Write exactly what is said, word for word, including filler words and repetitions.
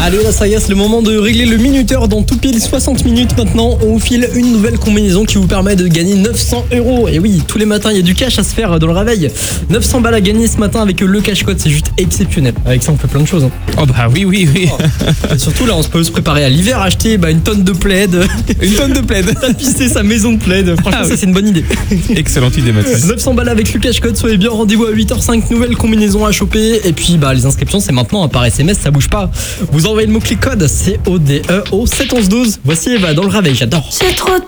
Allez, là, ça y est, c'est le moment de régler le minuteur dans tout pile soixante minutes maintenant. On vous file une nouvelle combinaison qui vous permet de gagner neuf cents euros. Et oui, tous les matins, il y a du cash à se faire dans le réveil. neuf cents balles à gagner ce matin avec le cash code, c'est juste exceptionnel. Avec ça, on fait plein de choses. Hein. Oh bah oui, oui, oui. Oh. Et surtout, là, on peut se préparer à l'hiver, acheter bah, une tonne de plaid. Une tonne de plaid. Tapisser sa maison de plaid. Franchement, Ah, ça, oui. c'est une bonne idée. Excellente idée, Mathis. neuf cents balles avec le cash code, soyez bien, rendez-vous à huit heures cinq, nouvelle combinaison à choper. Et puis, bah, les inscriptions, c'est maintenant par S M S, ça bouge pas. Vous envoyez le mot-clic code C O D E au sept onze douze. Voici Eva dans le réveil, j'adore. C'est trop